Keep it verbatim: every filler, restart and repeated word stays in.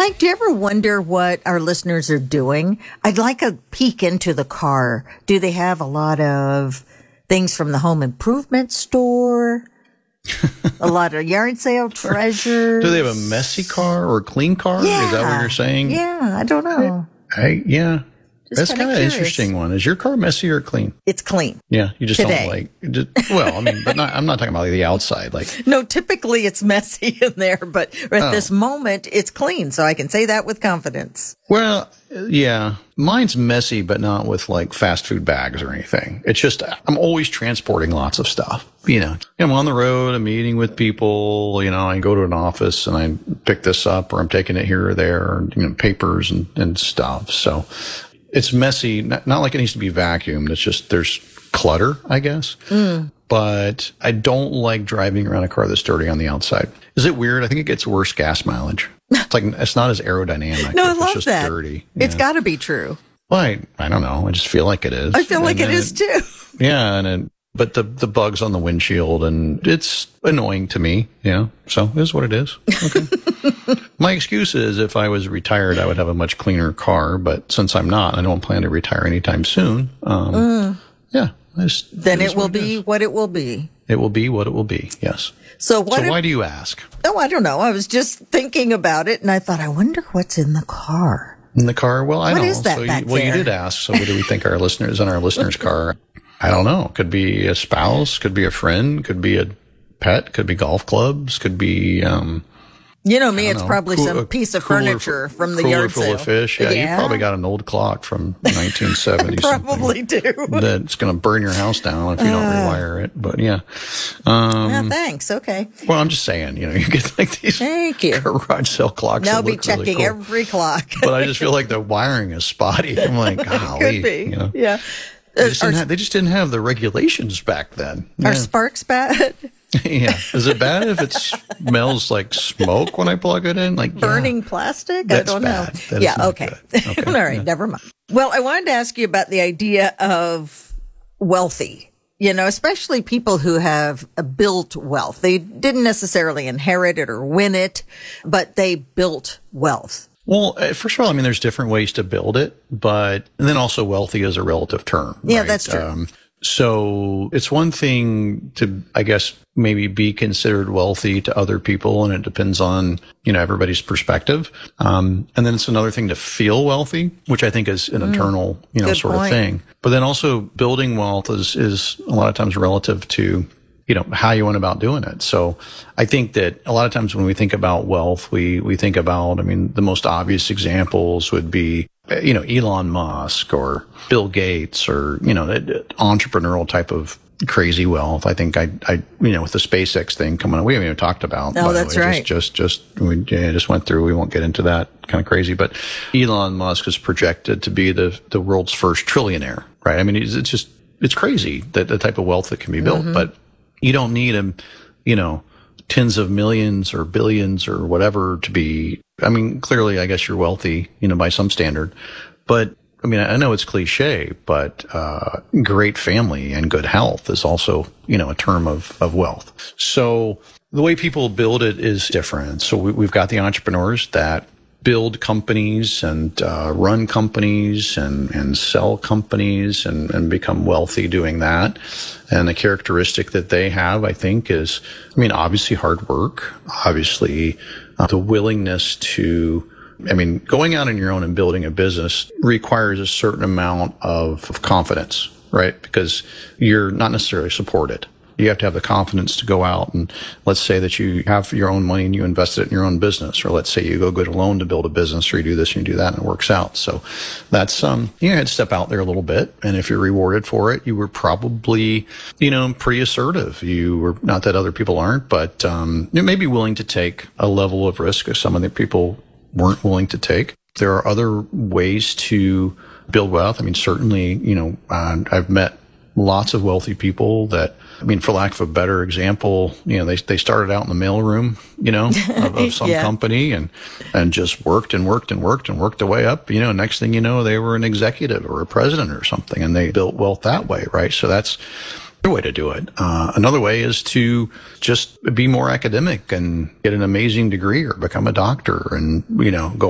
Mike, do you ever wonder what our listeners are doing? I'd like a peek into the car. Do they have a lot of things from the home improvement store? A lot of yard sale treasures? Do they have a messy car or a clean car? Yeah. Is that what you're saying? Yeah, I don't know. I, I, yeah. Just That's kind of an interesting one. Is your car messy or clean? It's clean. Yeah, you just Today. don't like. Just, well, I mean, but not, I'm not talking about like the outside. Like, No, typically it's messy in there, but at Oh. this moment it's clean, so I can say that with confidence. well, yeah, mine's messy, but not with like fast food bags or anything. It's just I'm always transporting lots of stuff. You know, I'm on the road, I'm meeting with people. You know, I go to an office and I pick this up, or I'm taking it here or there, or, you know, papers and, and stuff. So. It's messy, not, not like it needs to be vacuumed. It's just there's clutter, I guess. Mm. But I don't like driving around a car that's dirty on the outside. Is it weird? I think it gets worse gas mileage. It's like it's not as aerodynamic. No, I it's love just that. dirty. It's Yeah. got to be true. Well, I, I don't know. I just feel like it is. I feel like And it is then too. Yeah, and it, but the the bugs on the windshield, and it's annoying to me. Yeah, so it is what it is. Okay. My excuse is if I was retired, I would have a much cleaner car. But since I'm not, I don't plan to retire anytime soon. Um, mm. Yeah. Just, Then it, it will what be it what it will be. It will be what it will be. Yes. So what? So if, why do you ask? Oh, I don't know. I was just thinking about it, and I thought, I wonder what's in the car. In the car? Well, I What don't know. is that so back you, well, you there? did ask. So what do we think our listeners in our listeners' car? I don't know. Could be a spouse. Could be a friend. Could be a pet. Could be golf clubs. Could be. Um, You know me, I it's don't know, probably cool- some a piece of cooler furniture fu- from the cooler yard full sale. of fish. Yeah, you probably got an old clock from nineteen seventy. Probably do. That's going to burn your house down if you don't Uh. rewire it. But yeah. Um, Yeah, thanks. Okay. well, I'm just saying, you know, you get like these Thank you. garage sale clocks. Now that be look really checking cool. every clock. But I just feel like the wiring is spotty. I'm like, golly. Could be. You know? Yeah. They just, Are, didn't have, they just didn't have the regulations back then. are Yeah. sparks bad? yeah. Is it bad if it smells like smoke when I plug it in? Like yeah. Burning plastic? That's I don't bad. know. That is yeah, not okay. good. Okay, All right, yeah. never mind. Well, I wanted to ask you about the idea of wealthy, you know, especially people who have built wealth. They didn't necessarily inherit it or win it, but they built wealth. Well, uh, first of all, I mean, there's different ways to build it, but and then also wealthy is a relative term. Yeah, right? that's true. So it's one thing to, I guess, maybe be considered wealthy to other people, and it depends on, you know, everybody's perspective. Um, and then it's another thing to feel wealthy, which I think is an internal, you know, Good sort point. of thing. But then also building wealth is, is a lot of times relative to, you know, how you went about doing it. So I think that a lot of times when we think about wealth, we, we think about, I mean, the most obvious examples would be, you know, Elon Musk or Bill Gates or, you know, entrepreneurial type of crazy wealth. I think I, I, you know, with the SpaceX thing coming up, we haven't even talked about. Oh, by the that's way. right. Just, just, just, we yeah, just went through. We won't get into that. Kind of crazy, but Elon Musk is projected to be the, the world's first trillionaire, right? I mean, it's, it's just, it's crazy that the type of wealth that can be built, mm-hmm. but you don't need a, you know, tens of millions or billions or whatever to be, I mean, clearly, I guess you're wealthy, you know, by some standard, but I mean, I know it's cliche, but, uh, great family and good health is also, you know, a term of, of wealth. So the way people build it is different. So we, we've got the entrepreneurs that build companies and uh, run companies and, and sell companies and, and become wealthy doing that. And the characteristic that they have, I think, is, I mean, obviously hard work, obviously uh, the willingness to, I mean, going out on your own and building a business requires a certain amount of, of confidence, right? Because you're not necessarily supported. You have to have the confidence to go out and let's say that you have your own money and you invest it in your own business, or let's say you go get a loan to build a business, or you do this and you do that and it works out. So that's, um, you had to step out there a little bit. And if you're rewarded for it, you were probably, you know, pretty assertive. You were, not that other people aren't, but, um, you may be willing to take a level of risk that some of the people weren't willing to take. There are other ways to build wealth. I mean, certainly, you know, uh, I've met lots of wealthy people that, I mean, for lack of a better example, you know, they they started out in the mailroom, you know, of, of some yeah. company and and just worked and worked and worked and worked their way up. You know, next thing you know, they were an executive or a president or something, and they built wealth that way, right? So that's the way to do it. Uh, another way is to just be more academic and get an amazing degree or become a doctor and, you know, go